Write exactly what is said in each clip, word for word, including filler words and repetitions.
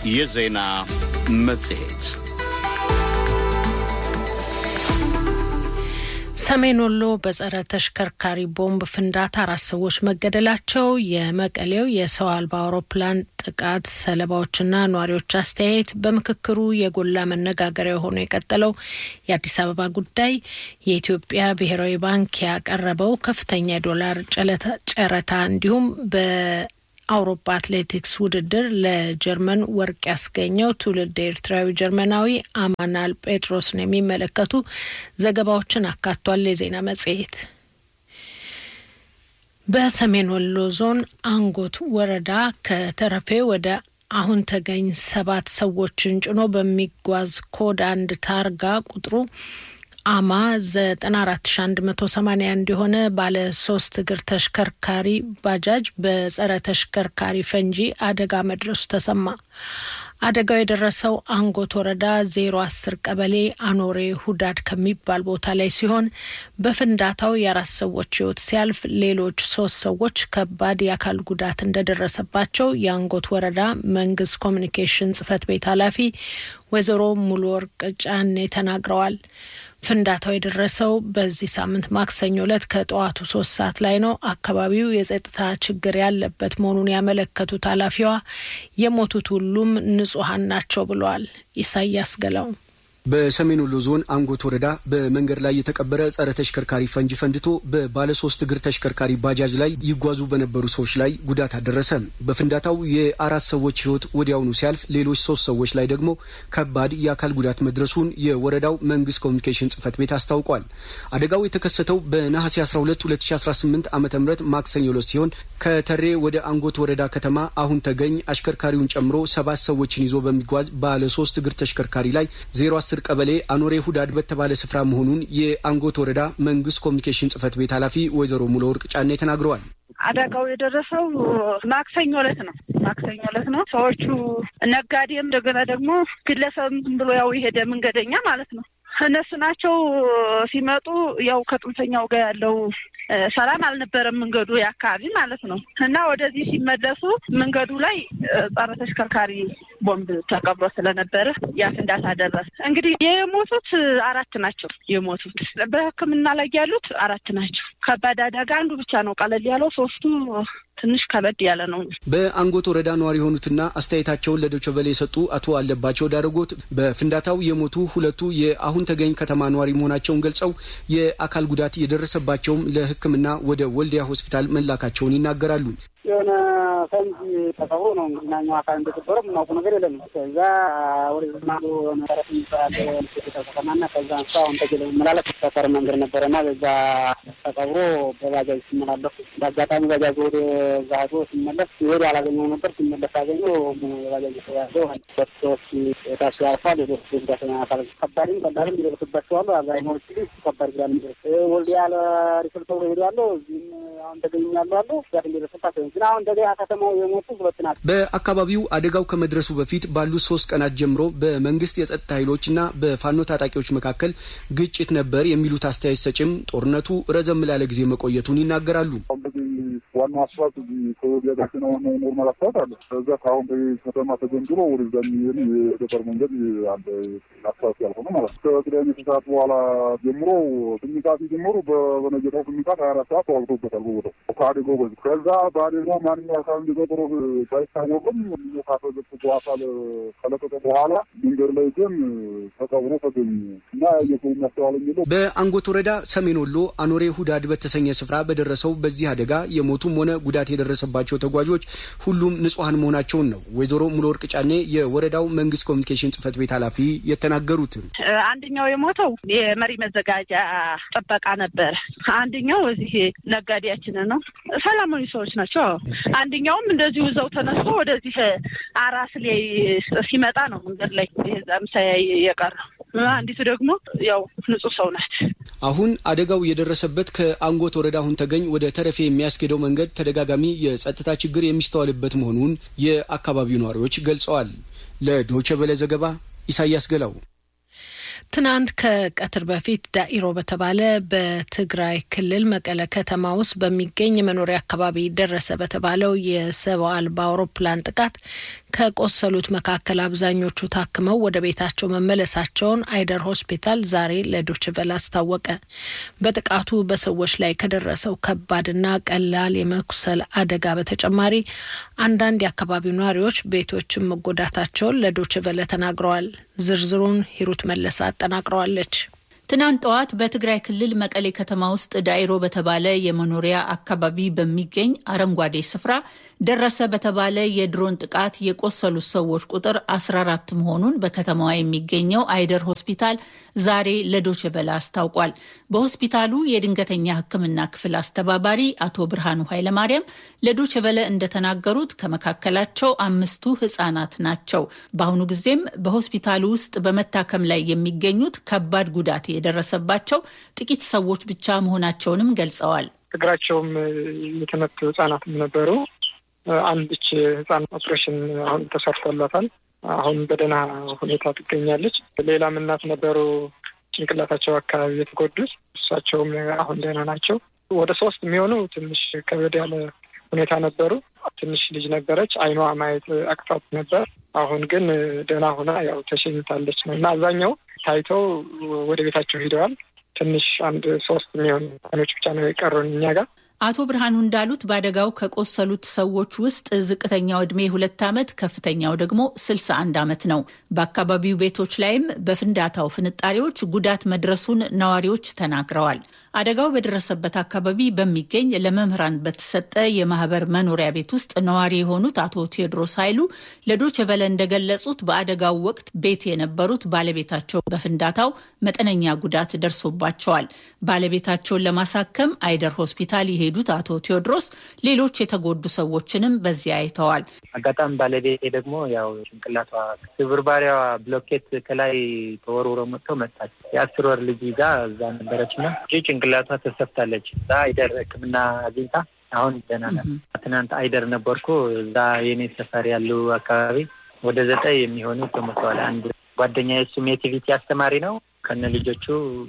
የዜና መጽሔት ሰሜን ወሎ በጸረ ተሽከርካሪ ቦምብ ፍንዳታ አራት ሰዎች መገደላቸው የመቀሌው የሰው አልባ አውሮፕላን ጥቃት ሰለባዎችና ነዋሪዎች አስተያየት በምክክሩ የጎላ መነጋገሪያ ሆኖ የቀጠለው የአዲስ አበባ ጉዳይ የኢትዮጵያ ብሔራዊ ባንክ ያቀረበው ከፍተኛ ዶላር ጨረታ እንዲሁም በ አውሮፓ አትሌቲክስ ውድድር ለጀርመን ወርቅ ያስገኘው ትውልድ ኤርትራዊ ጀርመናዊ አማናል ጴጥሮስን የሚመለከቱ ዘገባዎችን አካቷል። የዜና መጽሔት በሰሜን ወሎ ዞን አንጎት ወረዳ ከተረፌ ወደ አሁን ተገኝ ሰባት ሰዎችን ጭኖ በሚጓዝ ኮድ አንድ ታርጋ ቁጥሩ አማ ዘጠና አራት ሺህ አንድ መቶ ሰማንያ አንድ የሆነ ባለ ሶስት እግር ተሽከርካሪ ባጃጅ በጸረ ተሽከርካሪ ፈንጂ አደጋ መድረሱ ተሰማ። አደጋው የደረሰው አንጎት ወረዳ ዜሮ አስር ቀበሌ አኖሬ ሁዳድ ከሚባል ቦታ ላይ ሲሆን በፍንዳታው የአራት ሰዎች ሕይወት ሲያልፍ ሌሎች ሶስት ሰዎች ከባድ የአካል ጉዳት እንደደረሰባቸው የአንጎት ወረዳ መንግስት ኮሚኒኬሽን ጽሕፈት ቤት ኃላፊ ወይዘሮ ሙሉ ወርቅ ጫኔ ተናግረዋል። ፍንዳታው የደረሰው በዚህ ሳምንት ማክሰኞ ዕለት ከጠዋቱ ሶስት ሰዓት ላይ ነው። አካባቢው የጸጥታ ችግር ያለበት መሆኑን ያመለከቱት ኃላፊዋ የሞቱት ሁሉም ንጹሃን ናቸው ብለዋል። ኢሳያስ ገላው በሰሜን ወሎ ዞን አንጎት ወረዳ በመንገድ ላይ የተቀበረ ጸረ ተሽከርካሪ ፈንጂ ፈንድቶ በባለ ሶስት እግር ተሽከርካሪ ባጃጅ ላይ ይጓዙ በነበሩ ሰዎች ላይ ጉዳት አደረሰ። በፍንዳታው የአራት ሰዎች ሕይወት ወዲያውኑ ሲያልፍ ሌሎች ሶስት ሰዎች ላይ ደግሞ ከባድ የአካል ጉዳት መድረሱን የወረዳው መንግስት ኮሚኒኬሽን ጽሕፈት ቤት አስታውቋል። አደጋው የተከሰተው በነሐሴ አስራ ሁለት ሁለት ሺህ አስራ ስምንት ዓመተ ምህረት ማክሰኞ ዕለት ሲሆን ከተሬ ወደ አንጎት ወረዳ ከተማ አሁን ተገኝ አሽከርካሪውን ጨምሮ ሰባት ሰዎችን ይዞ በሚጓዝ ባለ ሶስት እግር ተሽከርካሪ ላይ ዜሮ አስር ቀበሌ አኖሬ ሁዳድ በተባለ ስፍራ መሆኑን የአንጎት ወረዳ መንግስት ኮሚኒኬሽን ጽሕፈት ቤት ኃላፊ ወይዘሮ ሙሉ ወርቅ ጫኔ ተናግረዋል። አደጋው የደረሰው ማክሰኞ ዕለት ነው። ማክሰኞ ዕለት ነው። ሰዎቹ ነጋዴም እንደገና ደግሞ ግለሰብ ብሎ ያው የሄደ መንገደኛ ማለት ነው። እነሱ ናቸው። ሲመጡ ያው ከጥንፈኛው ጋር ያለው ሰላም አልነበረም መንገዱ ያካባቢ ማለት ነው። እና ወደዚህ ሲመለሱ መንገዱ ላይ ጸረ ተሽከርካሪ ቦምብ ተቀብሮ ስለነበረ ያ ፍንዳታ ደረሰ። እንግዲህ የሞቱት አራት ናቸው። የሞቱት በሕክምና ላይ ያሉት አራት ናቸው። ከባድ አደጋ አንዱ ብቻ ነው ቀለል ያለው፣ ሶስቱ ትንሽ ከበድ ያለ ነው። በአንጎት ወረዳ ነዋሪ የሆኑትና አስተያየታቸውን ለዶይቼ ቬለ የሰጡ አቶ አለባቸው ዳረጎት በፍንዳታው የሞቱ ሁለቱ የአሁን ተገኝ ከተማ ነዋሪ መሆናቸውን ገልጸው የአካል ጉዳት የደረሰባቸውም ለሕክምና ወደ ወልዲያ ሆስፒታል መላካቸውን ይናገራሉ። የሆነ ፈንጂ ተቀብሮ ነው እናኛው አካል እንደተቀበረ ምናውቁ ነገር የለም። ከዛ ወደ ዝማዶ መሰረት ይባላል ከተማና ከዛ አንሳውን ተገለ መላለት ተፈረ መንገር ነበርና በዛ ተቀብሮ በባጃጅ ሲመላለሱ በአጋጣሚ ባጃጅ ወደ ዛዶ ሲመለስ ወደ አላገኘው ነበር። ሲመለስ አገኘው ባጃጅ ተያዘው ወጥቶች ታስ ያልፋል። ወደ ሲዳተና አካል ከባድም ከባድም ይደርስባቸዋል። አብዛኞቹ ከባድ ጋር ነው ወልዲያ ያለ ሪፖርተሩ ሄዷል። እዚህ አሁን ተገኛሉ አሉ ጋር እንደተሰጣቸው አሁን ደጋ ከተማው የሞቱ ሁለት ናቸው። በአካባቢው አደጋው ከመድረሱ በፊት ባሉት ሶስት ቀናት ጀምሮ በመንግስት የጸጥታ ኃይሎችና በፋኖ ታጣቂዎች መካከል ግጭት ነበር የሚሉት አስተያየት ሰጭም ጦርነቱ ረዘም ላለ ጊዜ መቆየቱን ይናገራሉ። ዋና አስፋልት ከወዲያችን ነው ኖርማል አስፋልት አለ። ከዛ ካሁን በከተማ ተገንድሮ ወደዛ የሚሄድ የገጠር መንገድ አለ አስፋልት ያልሆነ ማለት ነው። ከቅዳሜ ከሰዓት በኋላ ጀምሮ ስምንት ጀምሮ በነገታው ስምንት ሀያ አራት ሰዓት ተዋግቶበታል በቦታው ከአደጋው በዚህ ከዛ በአደጋው ማንኛው አካል እንደገጠሮ ባይታወቅም ካፈገጥ በኋላ ከለቀቀ በኋላ መንገድ ላይ ግን ተቀብሮ ተገኘ እና የሰው የሚያስተዋል የሚለው በአንጎት ወረዳ ሰሜን ወሎ አኖሬ ሁዳድ በተሰኘ ስፍራ በደረሰው በዚህ አደጋ የሞቱም ሆነ ጉዳት የደረሰባቸው ተጓዦች ሁሉም ንጹሃን መሆናቸውን ነው ወይዘሮ ሙሉ ወርቅ ጫኔ የወረዳው መንግስት ኮሚኒኬሽን ጽሕፈት ቤት ኃላፊ የተናገሩት። አንደኛው የሞተው የመሪ መዘጋጃ ጥበቃ ነበር። አንደኛው እዚህ ነጋዴያችን ነው። ሰላማዊ ሰዎች ናቸው። አንደኛውም እንደዚሁ እዛው ተነስቶ ወደዚህ አራስ ላይ ሲመጣ ነው መንገድ ላይ የዛም ሳይ የቀረው። አንዲቱ ደግሞ ያው ንጹህ ሰው ናት። አሁን አደጋው የደረሰበት ከአንጎት ወረዳ አሁን ተገኝ ወደ ተረፌ የሚያስገደው መንገድ ተደጋጋሚ የጸጥታ ችግር የሚስተዋልበት መሆኑን የአካባቢው ነዋሪዎች ገልጸዋል። ለዶይቼ ቬለ ዘገባ ኢሳያስ ገላው። ትናንት ከቀትር በፊት ዳኢሮ በተባለ በትግራይ ክልል መቀለ ከተማ ውስጥ በሚገኝ መኖሪያ አካባቢ ደረሰ በተባለው የሰው አልባ አውሮፕላን ጥቃት ከቆሰሉት መካከል አብዛኞቹ ታክመው ወደ ቤታቸው መመለሳቸውን አይደር ሆስፒታል ዛሬ ለዶይቼ ቬለ አስታወቀ። በጥቃቱ በሰዎች ላይ ከደረሰው ከባድና ቀላል የመቁሰል አደጋ በተጨማሪ አንዳንድ የአካባቢው ነዋሪዎች ቤቶችን መጎዳታቸውን ለዶይቼ ቬለ ተናግረዋል። ዝርዝሩን ሂሩት መለሳ አጠናቅረዋለች። ትናንት ጠዋት በትግራይ ክልል መቀሌ ከተማ ውስጥ ዳኢሮ በተባለ የመኖሪያ አካባቢ በሚገኝ አረንጓዴ ስፍራ ደረሰ በተባለ የድሮን ጥቃት የቆሰሉ ሰዎች ቁጥር አስራ አራት መሆኑን በከተማዋ የሚገኘው አይደር ሆስፒታል ዛሬ ለዶይቼ ቬለ አስታውቋል። በሆስፒታሉ የድንገተኛ ሕክምና ክፍል አስተባባሪ አቶ ብርሃኑ ኃይለማርያም ለዶይቼ ቬለ እንደተናገሩት ከመካከላቸው አምስቱ ህጻናት ናቸው። በአሁኑ ጊዜም በሆስፒታሉ ውስጥ በመታከም ላይ የሚገኙት ከባድ ጉዳት የደረሰባቸው ጥቂት ሰዎች ብቻ መሆናቸውንም ገልጸዋል። እግራቸውም የተመቱ ህጻናትም ነበሩ። አንድች ህጻን ኦፕሬሽን አሁን ተሰርቶላታል። አሁን በደህና ሁኔታ ትገኛለች። ሌላም እናት ነበሩ ጭንቅላታቸው አካባቢ የተጎዱት፣ እሳቸውም አሁን ደህና ናቸው። ወደ ሶስት የሚሆኑ ትንሽ ከበድ ያለ ሁኔታ ነበሩ። ትንሽ ልጅ ነበረች፣ አይኗ ማየት አቅቷት ነበር። አሁን ግን ደህና ሆና ያው ተሸኝታለች ነው እና አብዛኛው ታይተው ወደ ቤታቸው ሄደዋል። ትንሽ አንድ ሶስት የሚሆኑ አይኖች ብቻ ነው የቀሩን እኛ ጋር። አቶ ብርሃኑ እንዳሉት በአደጋው ከቆሰሉት ሰዎች ውስጥ ዝቅተኛው ዕድሜ ሁለት ዓመት ከፍተኛው ደግሞ ስልሳ አንድ ዓመት ነው። በአካባቢው ቤቶች ላይም በፍንዳታው ፍንጣሪዎች ጉዳት መድረሱን ነዋሪዎች ተናግረዋል። አደጋው በደረሰበት አካባቢ በሚገኝ ለመምህራን በተሰጠ የማህበር መኖሪያ ቤት ውስጥ ነዋሪ የሆኑት አቶ ቴዎድሮስ ኃይሉ ለዶይቼ ቬለ እንደገለጹት በአደጋው ወቅት ቤት የነበሩት ባለቤታቸው በፍንዳታው መጠነኛ ጉዳት ደርሶባቸዋል። ባለቤታቸውን ለማሳከም አይደር ሆስፒታል የሄዱት አቶ ቴዎድሮስ ሌሎች የተጎዱ ሰዎችንም በዚያ አይተዋል። አጋጣሚ ባለቤቴ ደግሞ ያው ጭንቅላቷ ስብርባሪዋ ብሎኬት ከላይ ተወርውሮ መጥቶ መጣች። የአስር ወር ልጅ ጋር እዛ ነበረችና ጭንቅላቷ ተሰፍታለች። እዛ አይደር ሕክምና አግኝታ አሁን ደህና ናት። ትናንት አይደር ነበርኩ። እዛ የኔ ሰፈር ያሉ አካባቢ ወደ ዘጠኝ የሚሆኑ ተሞተዋል። አንድ ጓደኛ እሱም የቲቪቲ አስተማሪ ነው ከነ ልጆቹ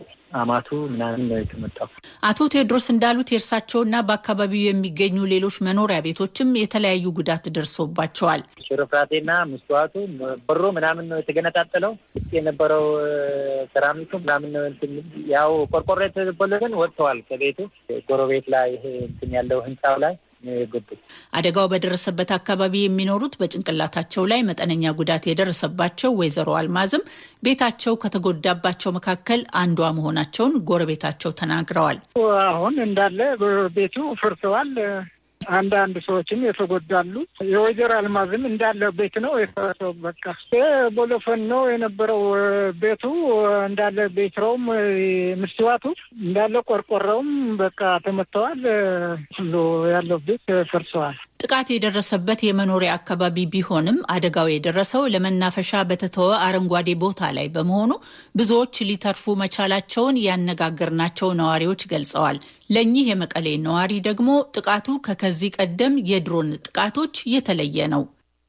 አማቱ ምናምን ነው የተመጣው። አቶ ቴዎድሮስ እንዳሉት የእርሳቸውና በአካባቢው የሚገኙ ሌሎች መኖሪያ ቤቶችም የተለያዩ ጉዳት ደርሶባቸዋል። ሽርፍራቴና መስተዋቱ በሮ ምናምን ነው የተገነጣጠለው። የነበረው ሰራሚቱ ምናምን ነው ያው ቆርቆሮ የተበለገን ወጥተዋል ከቤቱ ጎረቤት ላይ እንትን ያለው ህንጻው ላይ የገቡት። አደጋው በደረሰበት አካባቢ የሚኖሩት በጭንቅላታቸው ላይ መጠነኛ ጉዳት የደረሰባቸው ወይዘሮ አልማዝም ቤታቸው ከተጎዳባቸው መካከል አንዷ መሆናቸውን ጎረቤታቸው ተናግረዋል። አሁን እንዳለ ቤቱ ፈርሰዋል። አንዳንድ ሰዎችም የተጎዳሉ። የወይዘሮ አልማዝም እንዳለ ቤት ነው የፈረሰው። በቃ ቦሎፈን ነው የነበረው ቤቱ እንዳለ ቤትሮም ምስተዋቱ እንዳለ ቆርቆሮም በቃ ተመተዋል። ሁሉ ያለው ቤት ፈርሰዋል። ጥቃት የደረሰበት የመኖሪያ አካባቢ ቢሆንም አደጋው የደረሰው ለመናፈሻ በተተወ አረንጓዴ ቦታ ላይ በመሆኑ ብዙዎች ሊተርፉ መቻላቸውን ያነጋገርናቸው ነዋሪዎች ገልጸዋል። ለኚህ የመቀሌ ነዋሪ ደግሞ ጥቃቱ ከከዚህ ቀደም የድሮን ጥቃቶች የተለየ ነው።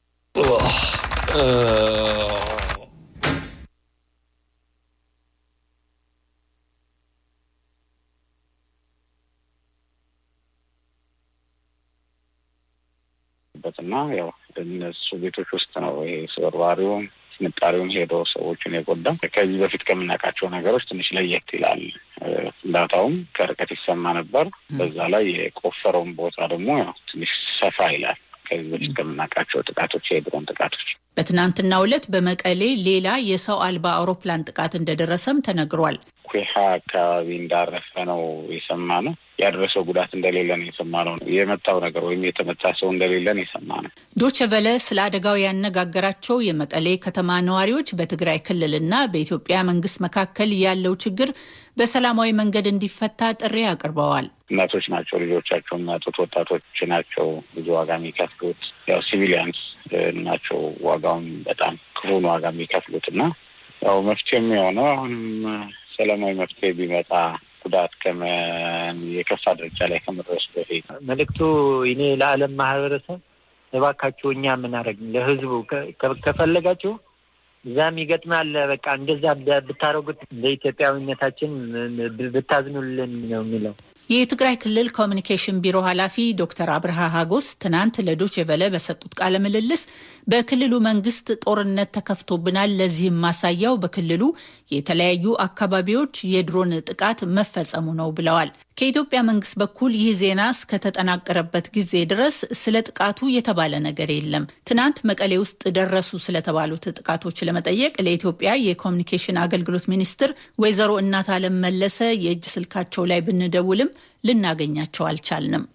በትና ያው እነሱ ቤቶች ውስጥ ነው ይሄ ስብርባሪውን ፍንጣሪውን ሄዶ ሰዎችን የጎዳ። ከዚህ በፊት ከምናውቃቸው ነገሮች ትንሽ ለየት ይላል። ፍንዳታውም ከርቀት ይሰማ ነበር። በዛ ላይ የቆፈረውን ቦታ ደግሞ ያው ትንሽ ሰፋ ይላል ከዚህ በፊት ከምናውቃቸው ጥቃቶች የድሮን ጥቃቶች። በትናንትናው ዕለት በመቀሌ ሌላ የሰው አልባ አውሮፕላን ጥቃት እንደደረሰም ተነግሯል። ኩሃ አካባቢ እንዳረፈ ነው የሰማነው። ያደረሰው ጉዳት እንደሌለ ነው የሰማነው። የመጣው ነገር ወይም የተመታ ሰው እንደሌለ ነው የሰማነው። ዶይቼ ቬለ ስለ አደጋው ያነጋገራቸው የመቀሌ ከተማ ነዋሪዎች በትግራይ ክልልና በኢትዮጵያ መንግስት መካከል ያለው ችግር በሰላማዊ መንገድ እንዲፈታ ጥሪ አቅርበዋል። እናቶች ናቸው ልጆቻቸው የሚያጡት፣ ወጣቶች ናቸው ብዙ ዋጋ የሚከፍሉት። ያው ሲቪሊያንስ ናቸው ዋጋውን በጣም ክፉን ዋጋ የሚከፍሉትና ያው መፍትሄ የሚሆነው አሁንም ሰላማዊ መፍትሄ ቢመጣ ጉዳት ከመን የከፋ ደረጃ ላይ ከመድረሱ በፊት መልእክቱ እኔ ለዓለም ማህበረሰብ እባካችሁ እኛ ምን አደረግን ለህዝቡ ከፈለጋችሁ እዛም ይገጥማል በቃ እንደዛ ብታረጉት ለኢትዮጵያዊነታችን ብታዝኑልን ነው የሚለው። የትግራይ ክልል ኮሚኒኬሽን ቢሮ ኃላፊ ዶክተር አብርሃ ሀጎስ ትናንት ለዶቼ ቬለ በሰጡት ቃለ ምልልስ በክልሉ መንግስት ጦርነት ተከፍቶብናል፣ ለዚህም ማሳያው በክልሉ የተለያዩ አካባቢዎች የድሮን ጥቃት መፈጸሙ ነው ብለዋል። ከኢትዮጵያ መንግስት በኩል ይህ ዜና እስከተጠናቀረበት ጊዜ ድረስ ስለ ጥቃቱ የተባለ ነገር የለም። ትናንት መቀሌ ውስጥ ደረሱ ስለተባሉት ጥቃቶች ለመጠየቅ ለኢትዮጵያ የኮሚኒኬሽን አገልግሎት ሚኒስትር ወይዘሮ እናታለም መለሰ የእጅ ስልካቸው ላይ ብንደውልም ልናገኛቸው አልቻልንም።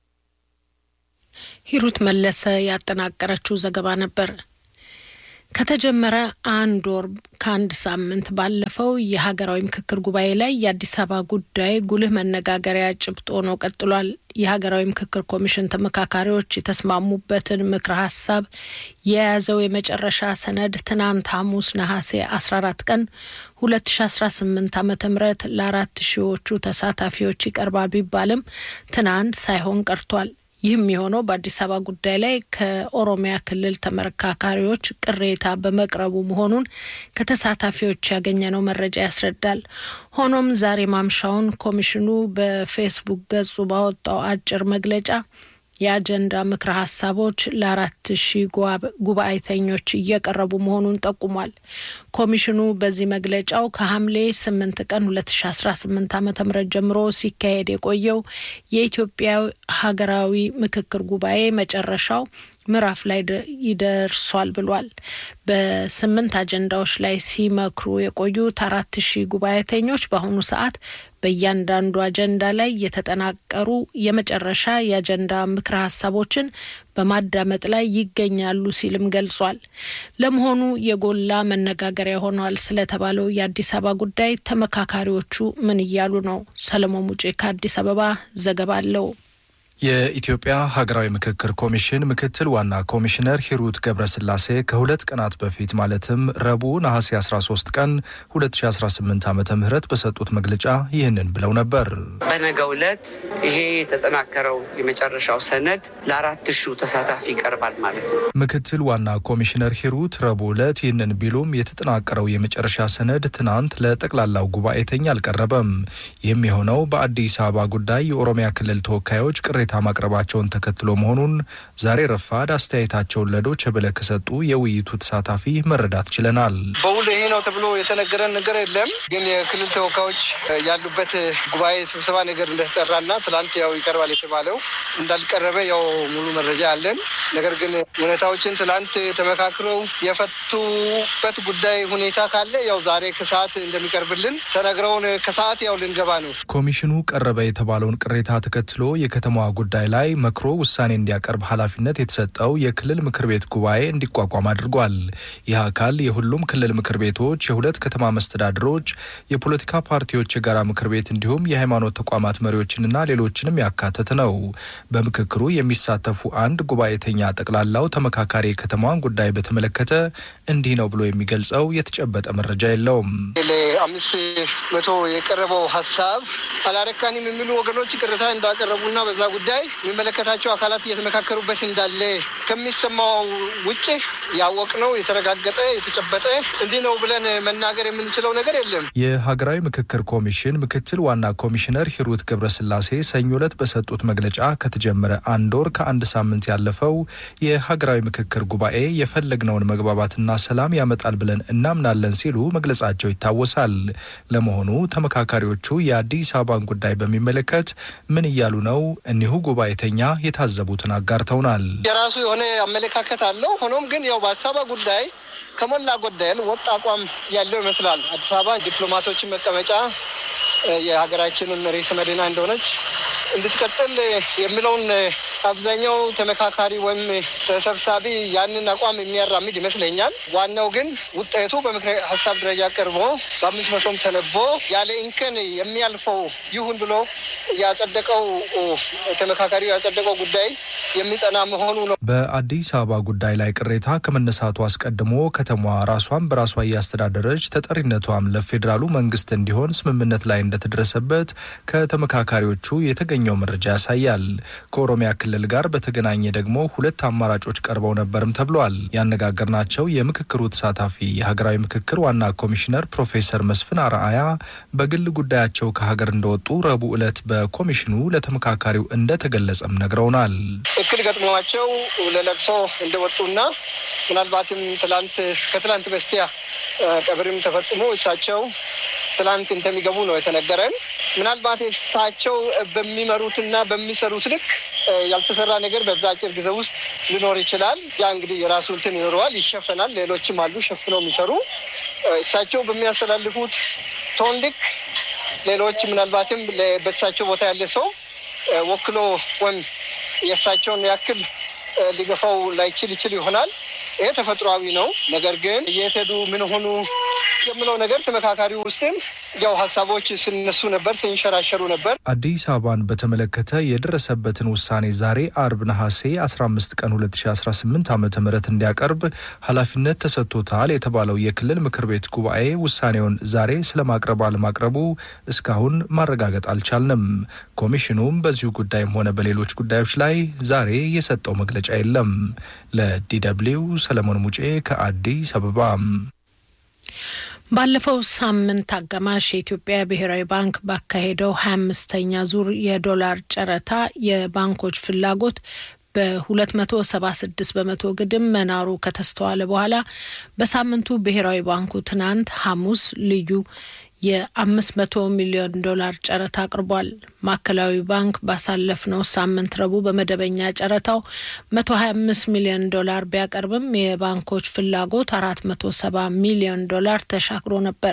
ሂሩት መለሰ ያጠናቀረችው ዘገባ ነበር። ከተጀመረ አንድ ወር ከአንድ ሳምንት ባለፈው የሀገራዊ ምክክር ጉባኤ ላይ የአዲስ አበባ ጉዳይ ጉልህ መነጋገሪያ ጭብጥ ሆኖ ቀጥሏል። የሀገራዊ ምክክር ኮሚሽን ተመካካሪዎች የተስማሙበትን ምክረ ሀሳብ የያዘው የመጨረሻ ሰነድ ትናንት ሐሙስ ነሐሴ አስራ አራት ቀን ሁለት ሺ አስራ ስምንት ዓመተ ምህረት ለአራት ሺዎቹ ተሳታፊዎች ይቀርባል ቢባልም ትናንት ሳይሆን ቀርቷል። ይህም የሆነው በአዲስ አበባ ጉዳይ ላይ ከኦሮሚያ ክልል ተመካካሪዎች ቅሬታ በመቅረቡ መሆኑን ከተሳታፊዎች ያገኘነው መረጃ ያስረዳል። ሆኖም ዛሬ ማምሻውን ኮሚሽኑ በፌስቡክ ገጹ ባወጣው አጭር መግለጫ የአጀንዳ ምክረ ሀሳቦች ለአራት ሺህ ጉባኤተኞች እየቀረቡ መሆኑን ጠቁሟል። ኮሚሽኑ በዚህ መግለጫው ከሐምሌ ስምንት ቀን ሁለት ሺ አስራ ስምንት ዓመተ ምህረት ጀምሮ ሲካሄድ የቆየው የኢትዮጵያ ሀገራዊ ምክክር ጉባኤ መጨረሻው ምዕራፍ ላይ ይደርሷል ብሏል። በስምንት አጀንዳዎች ላይ ሲመክሩ የቆዩት አራት ሺህ ጉባኤተኞች በአሁኑ ሰዓት በእያንዳንዱ አጀንዳ ላይ የተጠናቀሩ የመጨረሻ የአጀንዳ ምክረ ሀሳቦችን በማዳመጥ ላይ ይገኛሉ ሲልም ገልጿል። ለመሆኑ የጎላ መነጋገሪያ ሆኗል ስለተባለው የአዲስ አበባ ጉዳይ ተመካካሪዎቹ ምን እያሉ ነው? ሰለሞን ሙጬ ከአዲስ አበባ ዘገባ አለው። የኢትዮጵያ ሀገራዊ ምክክር ኮሚሽን ምክትል ዋና ኮሚሽነር ሂሩት ገብረስላሴ ከሁለት ቀናት በፊት ማለትም ረቡዕ ነሐሴ አስራ ሶስት ቀን ሁለት ሺ አስራ ስምንት ዓመተ ምህረት በሰጡት መግለጫ ይህንን ብለው ነበር። በነገው ዕለት ይሄ የተጠናከረው የመጨረሻው ሰነድ ለአራት ሺው ተሳታፊ ይቀርባል ማለት ነው። ምክትል ዋና ኮሚሽነር ሂሩት ረቡዕ ዕለት ይህንን ቢሉም የተጠናቀረው የመጨረሻ ሰነድ ትናንት ለጠቅላላው ጉባኤተኛ አልቀረበም። ይህም የሆነው በአዲስ አበባ ጉዳይ የኦሮሚያ ክልል ተወካዮች ቅሬታ ማቅረባቸውን ተከትሎ መሆኑን ዛሬ ረፋድ አስተያየታቸውን ለዶቼ ቬለ ከሰጡ የውይይቱ ተሳታፊ መረዳት ችለናል። በውል ይሄ ነው ተብሎ የተነገረን ነገር የለም። ግን የክልል ተወካዮች ያሉበት ጉባኤ ስብሰባ ነገር እንደተጠራና ትላንት ያው ይቀርባል የተባለው እንዳልቀረበ ያው ሙሉ መረጃ አለን። ነገር ግን ሁኔታዎችን ትላንት ተመካክረው የፈቱበት ጉዳይ ሁኔታ ካለ ያው ዛሬ ከሰዓት እንደሚቀርብልን ተነግረውን ከሰዓት ያው ልንገባ ነው። ኮሚሽኑ ቀረበ የተባለውን ቅሬታ ተከትሎ የከተማዋ ጉዳይ ላይ መክሮ ውሳኔ እንዲያቀርብ ኃላፊነት የተሰጠው የክልል ምክር ቤት ጉባኤ እንዲቋቋም አድርጓል። ይህ አካል የሁሉም ክልል ምክር ቤቶች፣ የሁለት ከተማ መስተዳድሮች፣ የፖለቲካ ፓርቲዎች የጋራ ምክር ቤት እንዲሁም የሃይማኖት ተቋማት መሪዎችንና ሌሎችንም ያካተተ ነው። በምክክሩ የሚሳተፉ አንድ ጉባኤተኛ ጠቅላላው ተመካካሪ የከተማዋን ጉዳይ በተመለከተ እንዲህ ነው ብሎ የሚገልጸው የተጨበጠ መረጃ የለውም። ለአምስት መቶ የቀረበው ሀሳብ አላረካንም የሚሉ ወገኖች ቅሬታ እንዳቀረቡና በዛ ጉዳይ የሚመለከታቸው አካላት እየተመካከሩበት እንዳለ ከሚሰማው ውጭ ያወቅነው የተረጋገጠ የተጨበጠ እንዲህ ነው ብለን መናገር የምንችለው ነገር የለም። የሀገራዊ ምክክር ኮሚሽን ምክትል ዋና ኮሚሽነር ሂሩት ገብረስላሴ ሰኞ ዕለት በሰጡት መግለጫ ከተጀመረ አንድ ወር ከአንድ ሳምንት ያለፈው የሀገራዊ ምክክር ጉባኤ የፈለግነውን መግባባትና ሰላም ያመጣል ብለን እናምናለን ሲሉ መግለጻቸው ይታወሳል። ለመሆኑ ተመካካሪዎቹ የአዲስ አበባን ጉዳይ በሚመለከት ምን እያሉ ነው? እኒሁ ጉባኤተኛ የታዘቡትን አጋርተውናል። የራሱ የሆነ አመለካከት አለው። ሆኖም ግን ያው በአዲስ አበባ ጉዳይ ከሞላ ጎደል ወጥ አቋም ያለው ይመስላል። አዲስ አበባ ዲፕሎማቶችን መቀመጫ የሀገራችንን ርዕሰ መዲና እንደሆነች እንድትቀጥል የሚለውን አብዛኛው ተመካካሪ ወይም ተሰብሳቢ ያንን አቋም የሚያራምድ ይመስለኛል። ዋናው ግን ውጤቱ በምክረ ሀሳብ ደረጃ ቀርቦ በአምስት መቶም ተነቦ ያለ እንከን የሚያልፈው ይሁን ብሎ ያጸደቀው ተመካካሪው ያጸደቀው ጉዳይ የሚጸና መሆኑ ነው። በአዲስ አበባ ጉዳይ ላይ ቅሬታ ከመነሳቱ አስቀድሞ ከተማዋ ራሷን በራሷ እያስተዳደረች ተጠሪነቷም ለፌዴራሉ መንግስት እንዲሆን ስምምነት ላይ እንደተደረሰበት ከተመካካሪዎቹ የተገኘው መረጃ ያሳያል። ከኦሮሚያ ክልል ክልል ጋር በተገናኘ ደግሞ ሁለት አማራጮች ቀርበው ነበርም ተብሏል። ያነጋገርናቸው የምክክሩ ተሳታፊ የሀገራዊ ምክክር ዋና ኮሚሽነር ፕሮፌሰር መስፍን አርአያ በግል ጉዳያቸው ከሀገር እንደወጡ ረቡዕ ዕለት በኮሚሽኑ ለተመካካሪው እንደተገለጸም ነግረውናል። እክል ገጥሟቸው ለለቅሶ እንደወጡና ምናልባትም ትላንት ከትላንት በስቲያ ቀብርም ተፈጽሞ እሳቸው ትላንት እንደሚገቡ ነው የተነገረን። ምናልባት እሳቸው በሚመሩትና በሚሰሩት ልክ ያልተሰራ ነገር በዛ አጭር ጊዜ ውስጥ ሊኖር ይችላል። ያ እንግዲህ የራሱ እንትን ይኖረዋል፣ ይሸፈናል። ሌሎችም አሉ ሸፍነው የሚሰሩ እሳቸው በሚያስተላልፉት ቶን ልክ ሌሎች ምናልባትም በእሳቸው ቦታ ያለ ሰው ወክሎ ወይም የእሳቸውን ያክል ሊገፋው ላይችል ይችል ይሆናል። ይሄ ተፈጥሯዊ ነው። ነገር ግን እየተዱ ምን ሆኑ የምለው ነገር ተመካካሪ ውስጥም ያው ሀሳቦች ሲነሱ ነበር፣ ሲንሸራሸሩ ነበር። አዲስ አበባን በተመለከተ የደረሰበትን ውሳኔ ዛሬ አርብ ነሐሴ አስራ አምስት ቀን ሁለት ሺህ አስራ ስምንት ዓመተ ምህረት እንዲያቀርብ ኃላፊነት ተሰጥቶታል የተባለው የክልል ምክር ቤት ጉባኤ ውሳኔውን ዛሬ ስለማቅረብ አለማቅረቡ እስካሁን ማረጋገጥ አልቻልንም። ኮሚሽኑም በዚሁ ጉዳይም ሆነ በሌሎች ጉዳዮች ላይ ዛሬ የሰጠው መግለጫ የለም። ለዲደብሊው ሰለሞን ሙጬ ከአዲስ አበባ። ባለፈው ሳምንት አጋማሽ የኢትዮጵያ ብሔራዊ ባንክ ባካሄደው ሀያ አምስተኛ ዙር የዶላር ጨረታ የባንኮች ፍላጎት በሁለት መቶ ሰባ ስድስት በመቶ ግድም መናሩ ከተስተዋለ በኋላ በሳምንቱ ብሔራዊ ባንኩ ትናንት ሐሙስ ልዩ የአምስት መቶ ሚሊዮን ዶላር ጨረታ አቅርቧል። ማዕከላዊ ባንክ ባሳለፍነው ሳምንት ረቡዕ በመደበኛ ጨረታው መቶ ሀያ አምስት ሚሊዮን ዶላር ቢያቀርብም የባንኮች ፍላጎት አራት መቶ ሰባ ሚሊዮን ዶላር ተሻግሮ ነበር።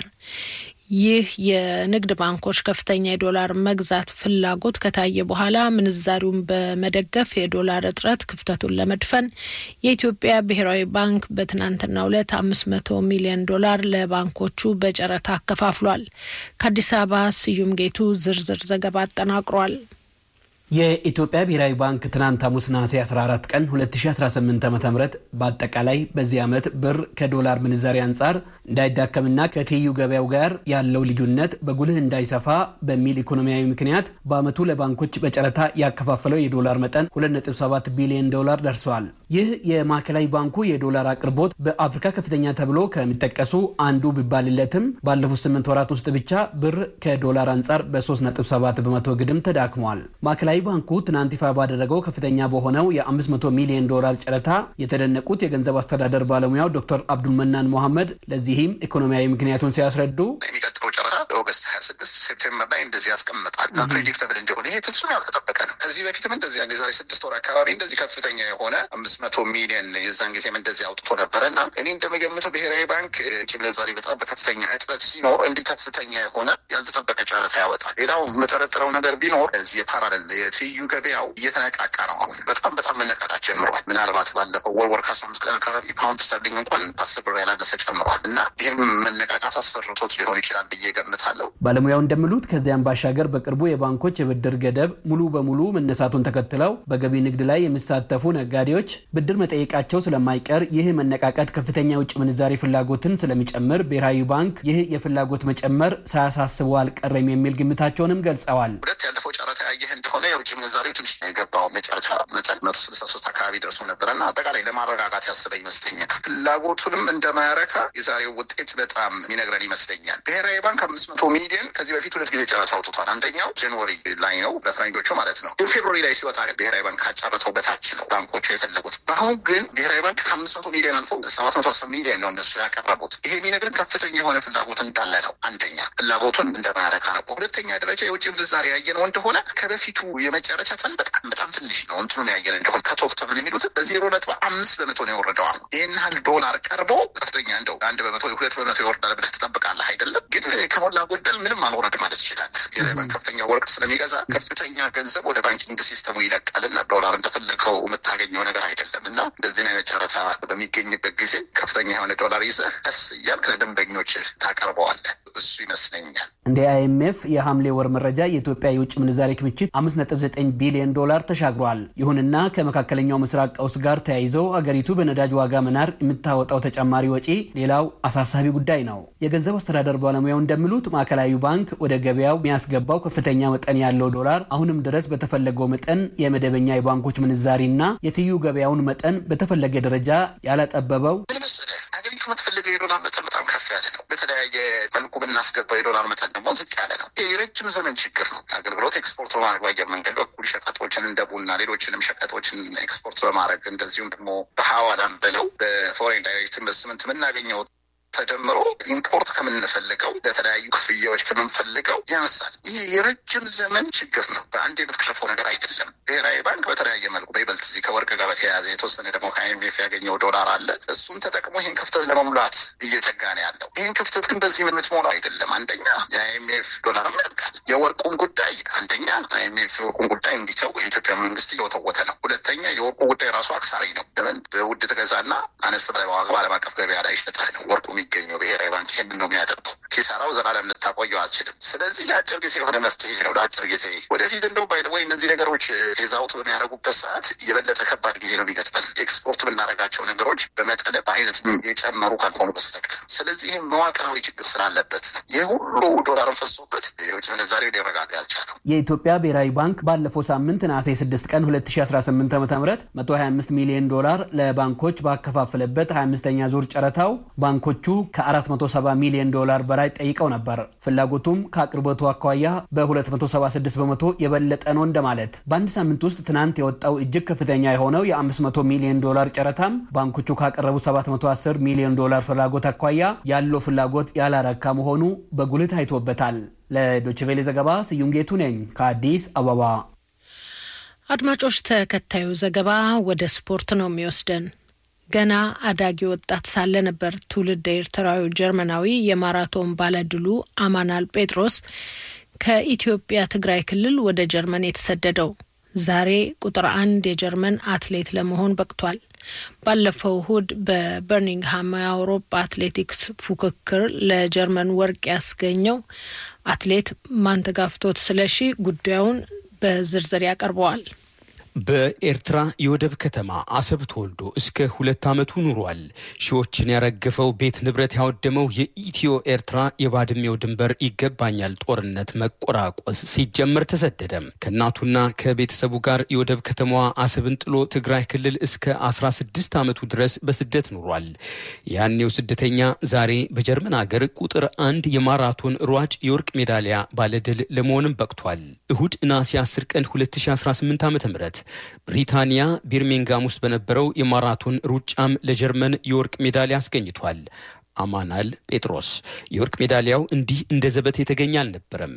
ይህ የንግድ ባንኮች ከፍተኛ የዶላር መግዛት ፍላጎት ከታየ በኋላ ምንዛሪውን በመደገፍ የዶላር እጥረት ክፍተቱን ለመድፈን የኢትዮጵያ ብሔራዊ ባንክ በትናንትናው ዕለት አምስት መቶ ሚሊዮን ዶላር ለባንኮቹ በጨረታ አከፋፍሏል። ከአዲስ አበባ ስዩም ጌቱ ዝርዝር ዘገባ አጠናቅሯል። የኢትዮጵያ ብሔራዊ ባንክ ትናንት ሐሙስ ነሐሴ አስራ አራት ቀን ሁለት ሺህ አስራ ስምንት ዓመተ ምህረት በአጠቃላይ በዚህ ዓመት ብር ከዶላር ምንዛሪ አንጻር እንዳይዳከምና ከትይዩ ገበያው ጋር ያለው ልዩነት በጉልህ እንዳይሰፋ በሚል ኢኮኖሚያዊ ምክንያት በአመቱ ለባንኮች በጨረታ ያከፋፈለው የዶላር መጠን ሁለት ነጥብ ሰባት ቢሊዮን ዶላር ደርሷል። ይህ የማዕከላዊ ባንኩ የዶላር አቅርቦት በአፍሪካ ከፍተኛ ተብሎ ከሚጠቀሱ አንዱ ቢባልለትም ባለፉት ስምንት ወራት ውስጥ ብቻ ብር ከዶላር አንጻር በ3 ነጥብ ሰባት በመቶ ግድም ተዳክሟል። ማዕከላዊ ባንኩ ትናንት ይፋ ባደረገው ከፍተኛ በሆነው የአምስት መቶ ሚሊዮን ዶላር ጨረታ የተደነቁት የገንዘብ አስተዳደር ባለሙያው ዶክተር አብዱል መናን መሐመድ ለዚህም ኢኮኖሚያዊ ምክንያቱን ሲያስረዱ የሚቀጥለው ጨረታ በኦገስት ሀያ ስድስት ሴፕቴምበር ላይ እንደዚህ ያስቀምጣል እና ፕሬዲክተብል እንዲሆን ይሄ ፍጹም ያልተጠበቀ ነው። ከዚህ በፊትም እንደዚህ አንድ የዛሬ ስድስት ወር አካባቢ እንደዚህ ከፍተኛ የሆነ አምስት መቶ ሚሊዮን የዛን ጊዜም እንደዚህ አውጥቶ ነበረ እና እኔ እንደምገምተው ብሔራዊ ባንክ ምንዛሪ በጣም በከፍተኛ እጥረት ሲኖር እንዲህ ከፍተኛ የሆነ ያልተጠበቀ ጨረታ ያወጣል። ሌላው የምጠረጥረው ነገር ቢኖር እዚህ የፓራሌል የትይዩ ገበያው እየተነቃቃ ነው። አሁን በጣም በጣም መነቃቃት ጀምሯል። ምናልባት ባለፈው ወር ወር ከአስራ አምስት ቀን አካባቢ ፓውንድ ስተርሊንግ እንኳን አስር ብር ያላነሰ ጨምሯል እና ይህም መነቃቃት አስፈርቶት ሊሆን ይችላል ብዬ ገምታለሁ። ባለሙያው እንደሚሉት ከዚያም ባሻገር በቅርቡ የባንኮች የብድር ገደብ ሙሉ በሙሉ መነሳቱን ተከትለው በገቢ ንግድ ላይ የሚሳተፉ ነጋዴዎች ብድር መጠየቃቸው ስለማይቀር ይህ መነቃቃት ከፍተኛ የውጭ ምንዛሪ ፍላጎትን ስለሚጨምር ብሔራዊ ባንክ ይህ የፍላጎት መጨመር ሳያሳስበው አልቀረም የሚል ግምታቸውንም ገልጸዋል። ሁለት ያለፈው ጨረታ ያየህ እንደሆነ የውጭ ምንዛሪው ትንሽ የገባው መጨረሻ መጠን መቶ ስልሳ ሶስት አካባቢ ደርሶ ነበረና አጠቃላይ ለማረጋጋት ያስበ ይመስለኛል። ፍላጎቱንም እንደማያረካ የዛሬው ውጤት በጣም የሚነግረን ይመስለኛል። ብሔራዊ ባንክ አምስት መቶ ሚሊዮን ከዚህ በፊት ሁለት ጊዜ ጨረታ አውጥቷል። አንደኛው ጃንዋሪ ላይ ነው በፈረንጆቹ ማለት ነው። ፌብሩዋሪ ላይ ሲወጣ ብሔራዊ ባንክ ካጨረተው በታች ነው ባንኮቹ የፈለጉት። አሁን ግን ብሔራዊ ባንክ ከአምስት መቶ ሚሊዮን አልፎ ሰባት መቶ አስር ሚሊዮን ነው እነሱ ያቀረቡት። ይሄ የሚነግረን ከፍተኛ የሆነ ፍላጎት እንዳለ ነው። አንደኛ ፍላጎቱን እንደማያረካ ነው። በሁለተኛ ደረጃ የውጭ ምንዛሪ ያየነው እንደሆነ ከበፊቱ የመጨረሻ ተን በጣም በጣም ትንሽ ነው። እንትኑን ያየን እንደሆነ ከቶፍ ተብሎ የሚሉት በዜሮ ነጥብ አምስት በመቶ ነው የወረደው። ይህን ያህል ዶላር ቀርቦ ከፍተኛ እንደው አንድ በመቶ ሁለት በመቶ ይወርዳል ብለህ ትጠብቃለህ አይደለም። ግን ከሞላ ጎደል ምንም አልወረድ ማለት ይችላል። ብሔራዊ ባንክ ከፍተኛ ወርቅ ስለሚገዛ ከፍተኛ ገንዘብ ወደ ባንኪንግ ሲስተሙ ይለቃልና ዶላር እንደፈለከው የምታገኘው ነገር አይደለም እና እንደዚህ አይነት ጨረታ በሚገኝበት ጊዜ ከፍተኛ የሆነ ዶላር ይዘህ ቀስ እያልክ ለደንበኞች ታቀርበዋለህ። እሱ ይመስለኛል። እንደ አይኤምኤፍ የሐምሌ ወር መረጃ የኢትዮጵያ የውጭ ምንዛሪ ክምችት አምስት ነጥብ ዘጠኝ ቢሊዮን ዶላር ተሻግሯል። ይሁንና ከመካከለኛው ምስራቅ ቀውስ ጋር ተያይዘው አገሪቱ በነዳጅ ዋጋ መናር የምታወጣው ተጨማሪ ወጪ ሌላው አሳሳቢ ጉዳይ ነው። የገንዘብ አስተዳደር ባለሙያው ባለሙያው እንደሚሉት ማዕከላዊ ባንክ ወደ ገበያው የሚያስገባው ከፍተኛ መጠን ያለው ዶላር አሁንም ድረስ በተፈለገው መጠን የመደበኛ የባንኮች ምንዛሪና የትዩ ገበያውን መጠን በተፈለገ ደረጃ ያላጠበበው የምትፈልገው የዶላር መጠን በጣም ከፍ ያለ ነው። በተለያየ መልኩ ብናስገባው የዶላር መጠን ደግሞ ዝቅ ያለ ነው። ይህ የረጅም ዘመን ችግር ነው። አገልግሎት ኤክስፖርት በማድረግ በአየር መንገድ በኩል ሸቀጦችን እንደ ቡና፣ ሌሎችንም ሸቀጦችን ኤክስፖርት በማድረግ እንደዚሁም ደግሞ በሐዋላም ብለው በፎሬን ዳይሬክት ኢንቨስትመንት የምናገኘው ተደምሮ ኢምፖርት ከምንፈልገው ለተለያዩ ክፍያዎች ከምንፈልገው ያንሳል። ይህ የረጅም ዘመን ችግር ነው። በአንድ የምትከለፈው ነገር አይደለም። ብሔራዊ ባንክ በተለያየ መልኩ በይበልጥ እዚህ ከወርቅ ጋር በተያያዘ የተወሰነ ደግሞ ከአይኤምኤፍ ያገኘው ዶላር አለ። እሱን ተጠቅሞ ይህን ክፍተት ለመሙላት እየተጋ ነው ያለው። ይህን ክፍተት ግን በዚህ ምን የምትሞላው አይደለም። አንደኛ የአይኤምኤፍ ዶላርም ያልቃል። የወርቁን ጉዳይ አንደኛ አይኤምኤፍ የወርቁን ጉዳይ እንዲተው የኢትዮጵያ መንግስት እየወተወተ ነው። ሁለተኛ የወርቁ ጉዳይ ራሱ አክሳሪ ነው። ለምን በውድ ትገዛና አነስ ባለ ዋጋ በዓለም አቀፍ ገበያ ላይ ይሸጣል ነው ወርቁ የሚገኘው። ብሔራዊ ባንክ ይህን ነው የሚያደርገው። ኪሳራው ዘላለም ልታቆየው አልችልም። ስለዚህ ለአጭር ጊዜ የሆነ መፍትሄ ነው። ለአጭር ጊዜ ወደፊት እንደው ባይተወይ እነዚህ ነገሮች ፌዛውት በሚያደርጉበት ሰዓት የበለጠ ከባድ ጊዜ ነው የሚገጥመን ኤክስፖርት ብናደርጋቸው ነገሮች በመጠነ በአይነት የጨመሩ ካልሆኑ በስተቀር። ስለዚህ ይህ መዋቅራዊ ችግር ስላለበት ነው ይህ ሁሉ ዶላርን ፈሶበት የውጭ ምንዛሬ ሊረጋጋ ያልቻለው። የኢትዮጵያ ብሔራዊ ባንክ ባለፈው ሳምንት ነሐሴ ስድስት ቀን ሁለት ሺህ አስራ ስምንት ዓ.ም መቶ ሀያ አምስት ሚሊዮን ዶላር ለባንኮች ባከፋፈለበት ሀያ አምስተኛ ዙር ጨረታው ባንኮቹ ከአራት መቶ ሰባ ሚሊዮን ዶላር በላይ ጠይቀው ነበር። ፍላጎቱም ከአቅርቦቱ አኳያ በሁለት መቶ ሰባ ስድስት በመቶ የበለጠ ነው እንደማለት። በአንድ ሳምንት ውስጥ ትናንት የወጣው እጅግ ከፍተኛ የሆነው የአምስት መቶ ሚሊዮን ዶላር ጨረታም ባንኮቹ ካቀረቡ ሰባት መቶ አስር ሚሊዮን ዶላር ፍላጎት አኳያ ያለው ፍላጎት ያላረካ መሆኑ በጉልህ ታይቶበታል። ለዶይቼ ቬለ ዘገባ ስዩም ጌቱ ነኝ ከአዲስ አበባ። አድማጮች ተከታዩ ዘገባ ወደ ስፖርት ነው የሚወስደን። ገና አዳጊ ወጣት ሳለ ነበር ትውልድ ኤርትራዊ ጀርመናዊ የማራቶን ባለድሉ አማናል ጴጥሮስ ከኢትዮጵያ ትግራይ ክልል ወደ ጀርመን የተሰደደው። ዛሬ ቁጥር አንድ የጀርመን አትሌት ለመሆን በቅቷል። ባለፈው እሁድ በበርሚንግሃም የአውሮፓ አትሌቲክስ ፉክክር ለጀርመን ወርቅ ያስገኘው አትሌት ማንተጋፍቶት ስለሺ ጉዳዩን በዝርዝር ያቀርበዋል። በኤርትራ የወደብ ከተማ አሰብ ተወልዶ እስከ ሁለት ዓመቱ ኑሯል። ሺዎችን ያረገፈው ቤት ንብረት ያወደመው የኢትዮ ኤርትራ የባድሜው ድንበር ይገባኛል ጦርነት መቆራቆስ ሲጀምር ተሰደደም። ከእናቱና ከቤተሰቡ ጋር የወደብ ከተማዋ አሰብን ጥሎ ትግራይ ክልል እስከ አስራ ስድስት ዓመቱ ድረስ በስደት ኑሯል። ያኔው ስደተኛ ዛሬ በጀርመን ሀገር ቁጥር አንድ የማራቶን ሯጭ የወርቅ ሜዳሊያ ባለድል ለመሆንም በቅቷል። እሁድ ነሐሴ አስር ቀን ሁለት ሺህ አስራ ስምንት ዓ.ም ብሪታንያ ቢርሚንጋም ውስጥ በነበረው የማራቶን ሩጫም ለጀርመን የወርቅ ሜዳሊያ አስገኝቷል። አማናል ጴጥሮስ የወርቅ ሜዳሊያው እንዲህ እንደ ዘበት የተገኘ አልነበረም።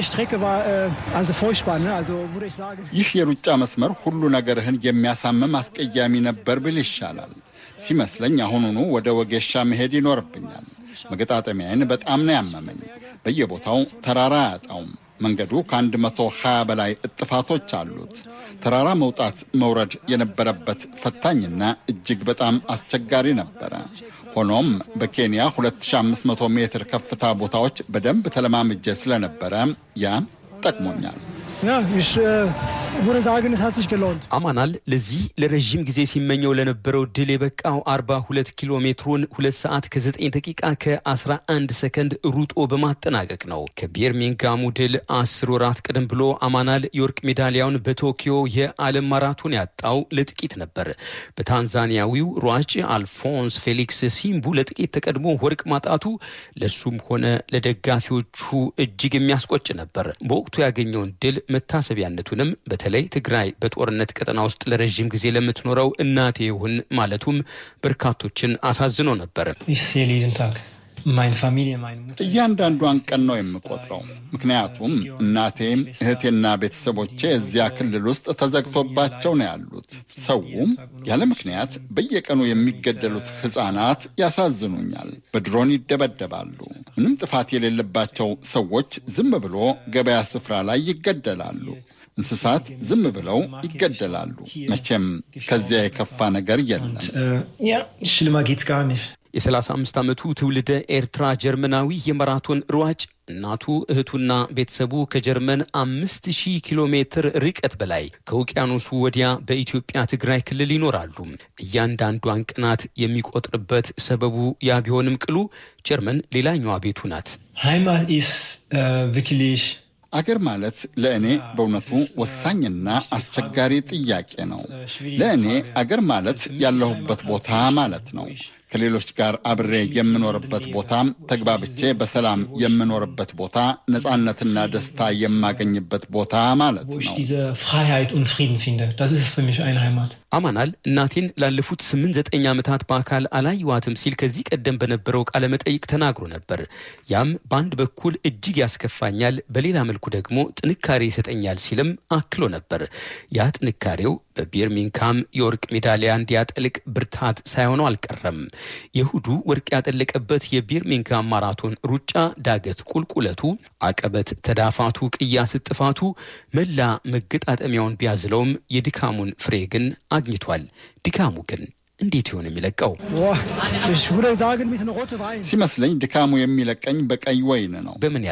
ይህ የሩጫ መስመር ሁሉ ነገርህን የሚያሳምም አስቀያሚ ነበር ብል ይሻላል። ሲመስለኝ አሁኑኑ ወደ ወጌሻ መሄድ ይኖርብኛል። መገጣጠሚያዬን በጣም ነው ያመመኝ። በየቦታው ተራራ አያጣውም። መንገዱ ከአንድ መቶ ሀያ በላይ እጥፋቶች አሉት። ተራራ መውጣት መውረድ የነበረበት ፈታኝና እጅግ በጣም አስቸጋሪ ነበረ። ሆኖም በኬንያ ሁለት ሺህ አምስት መቶ ሜትር ከፍታ ቦታዎች በደንብ ተለማምጄ ስለነበረ ያ ጠቅሞኛል። Ja, ich äh, würde sagen, es hat sich gelohnt. አማናል ለዚህ ለረጅም ጊዜ ሲመኘው ለነበረው ድል የበቃው አርባ ሁለት ኪሎ ሜትሩን ሁለት ሰዓት ከዘጠኝ ደቂቃ ከአስራ አንድ ሰከንድ ሩጦ በማጠናቀቅ ነው። ከቢርሚንጋሙ ድል አስር ወራት ቀደም ብሎ አማናል የወርቅ ሜዳሊያውን በቶኪዮ የዓለም ማራቶን ያጣው ለጥቂት ነበር። በታንዛኒያዊው ሯጭ አልፎንስ ፌሊክስ ሲምቡ ለጥቂት ተቀድሞ ወርቅ ማጣቱ ለሱም ሆነ ለደጋፊዎቹ እጅግ የሚያስቆጭ ነበር። በወቅቱ ያገኘውን ድል መታሰቢያነቱንም በተለይ ትግራይ በጦርነት ቀጠና ውስጥ ለረጅም ጊዜ ለምትኖረው እናቴ ይሁን ማለቱም በርካቶችን አሳዝኖ ነበር። እያንዳንዷን ቀን ነው የምቆጥረው። ምክንያቱም እናቴም እህቴና ቤተሰቦቼ እዚያ ክልል ውስጥ ተዘግቶባቸው ነው ያሉት። ሰውም ያለ ምክንያት በየቀኑ የሚገደሉት ህፃናት ያሳዝኑኛል። በድሮን ይደበደባሉ። ምንም ጥፋት የሌለባቸው ሰዎች ዝም ብሎ ገበያ ስፍራ ላይ ይገደላሉ። እንስሳት ዝም ብለው ይገደላሉ። መቼም ከዚያ የከፋ ነገር የለም። የሰላሳ አምስት ዓመቱ ትውልደ ኤርትራ ጀርመናዊ የማራቶን ሯጭ እናቱ እህቱና ቤተሰቡ ከጀርመን አምስት ሺህ ኪሎ ሜትር ርቀት በላይ ከውቅያኖሱ ወዲያ በኢትዮጵያ ትግራይ ክልል ይኖራሉ። እያንዳንዷን ቀናት የሚቆጥርበት ሰበቡ ያ ቢሆንም ቅሉ ጀርመን ሌላኛዋ ቤቱ ናት። ሃይማት ኢስ ቪክሊሽ አገር ማለት ለእኔ በእውነቱ ወሳኝና አስቸጋሪ ጥያቄ ነው። ለእኔ አገር ማለት ያለሁበት ቦታ ማለት ነው። ከሌሎች ጋር አብሬ የምኖርበት ቦታ፣ ተግባብቼ በሰላም የምኖርበት ቦታ፣ ነጻነትና ደስታ የማገኝበት ቦታ ማለት ነው። አማናል እናቴን ላለፉት ስምንት ዘጠኝ ዓመታት በአካል አላየዋትም ሲል ከዚህ ቀደም በነበረው ቃለ መጠይቅ ተናግሮ ነበር። ያም በአንድ በኩል እጅግ ያስከፋኛል፣ በሌላ መልኩ ደግሞ ጥንካሬ ይሰጠኛል ሲልም አክሎ ነበር። ያ ጥንካሬው በቢርሚንግሃም የወርቅ ሜዳሊያ እንዲያጠልቅ ብርታት ሳይሆነው አልቀረም። የሁዱ ወርቅ ያጠለቀበት የቢርሚንግሃም ማራቶን ሩጫ ዳገት ቁልቁለቱ፣ አቀበት ተዳፋቱ፣ ቅያስ ጥፋቱ መላ መገጣጠሚያውን ቢያዝለውም የድካሙን ፍሬ ግን አግኝቷል። ድካሙ ግን እንዴት ይሆን የሚለቀው? ሲመስለኝ ድካሙ የሚለቀኝ በቀይ ወይን ነው። በምን